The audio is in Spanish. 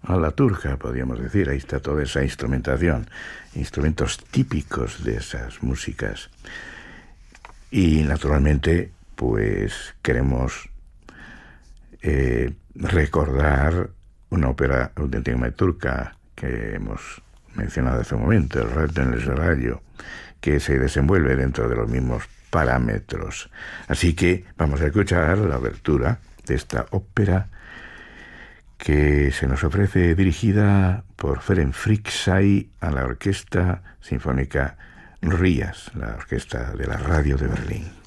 a la turca, podríamos decir. Ahí está toda esa instrumentación, instrumentos típicos de esas músicas. Y naturalmente, pues queremos recordar una ópera auténticamente turca que hemos mencionado hace un momento, el Rayo en el Serrallo, que se desenvuelve dentro de los mismos parámetros. Así que vamos a escuchar la obertura de esta ópera que se nos ofrece, dirigida por Ferenc Fricsay a la Orquesta Sinfónica Rías, la orquesta de la radio de Berlín.